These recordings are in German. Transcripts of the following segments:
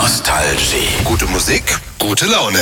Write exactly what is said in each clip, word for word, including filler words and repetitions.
Nostalgie. Gute Musik, gute Laune.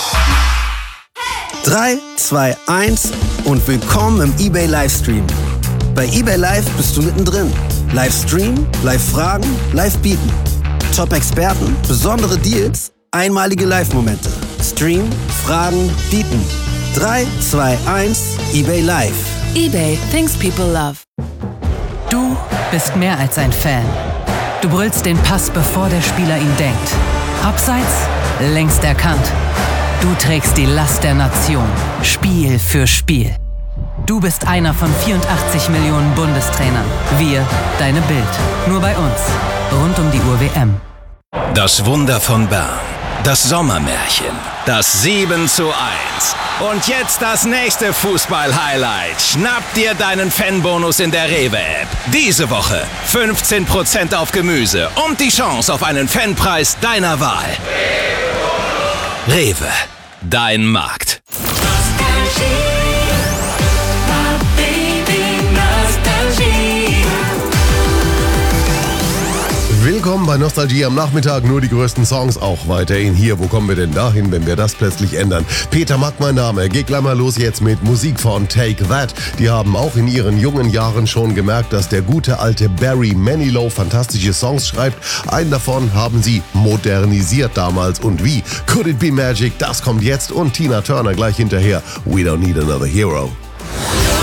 drei, zwei, eins und willkommen im eBay Livestream. Bei eBay Live bist du mittendrin. Livestream, Live-Fragen, Live-Bieten. Top-Experten, besondere Deals, einmalige Live-Momente. Stream, Fragen, Bieten. drei, zwei, eins, eBay Live. eBay, things people love. Du bist mehr als ein Fan. Du brüllst den Pass, bevor der Spieler ihn denkt. Abseits, längst erkannt. Du trägst die Last der Nation, Spiel für Spiel. Du bist einer von vierundachtzig Millionen Bundestrainern. Wir, deine Bild. Nur bei uns. Rund um die Uhr W M. Das Wunder von Bern. Das Sommermärchen. Das sieben zu eins. Und jetzt das nächste Fußball-Highlight. Schnapp dir deinen Fanbonus in der Rewe-App. Diese Woche fünfzehn Prozent auf Gemüse und die Chance auf einen Fanpreis deiner Wahl. Rewe. Dein Markt. Willkommen bei Nostalgie am Nachmittag, nur die größten Songs auch weiterhin hier. Wo kommen wir denn dahin, wenn wir das plötzlich ändern? Peter Mack mein Name, geht gleich mal los jetzt mit Musik von Take That. Die haben auch in ihren jungen Jahren schon gemerkt, dass der gute alte Barry Manilow fantastische Songs schreibt. Einen davon haben sie modernisiert damals und wie? Could It Be Magic, das kommt jetzt und Tina Turner gleich hinterher. We Don't Need Another Hero.